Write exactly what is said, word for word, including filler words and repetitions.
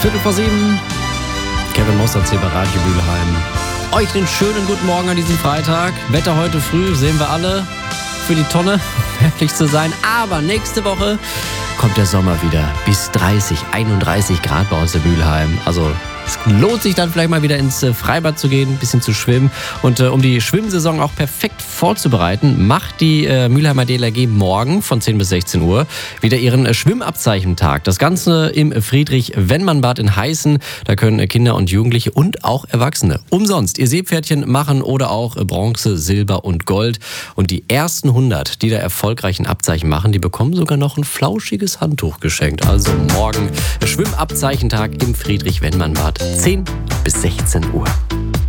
Viertel vor sieben. Kevin Mostert hier bei Radio Mülheim. Euch einen schönen guten Morgen an diesem Freitag. Wetter heute früh sehen wir alle für die Tonne, herrlich zu sein. Aber nächste Woche kommt der Sommer wieder. Bis dreißig, einunddreißig Grad bei uns in Mülheim. Also es lohnt sich dann vielleicht mal wieder ins Freibad zu gehen, ein bisschen zu schwimmen. Und äh, um die Schwimmsaison auch perfekt vorzubereiten, macht die äh, Mülheimer D L R G morgen von zehn bis sechzehn Uhr wieder ihren äh, Schwimmabzeichentag. Das Ganze im Friedrich-Wennmann-Bad in Heißen. Da können äh, Kinder und Jugendliche und auch Erwachsene umsonst ihr Seepferdchen machen oder auch äh, Bronze, Silber und Gold. Und die ersten hundert, die da erfolgreichen Abzeichen machen, die bekommen sogar noch ein flauschiges Handtuch geschenkt. Also morgen äh, Schwimmabzeichentag im Friedrich-Wennmann-Bad. zehn bis sechzehn Uhr.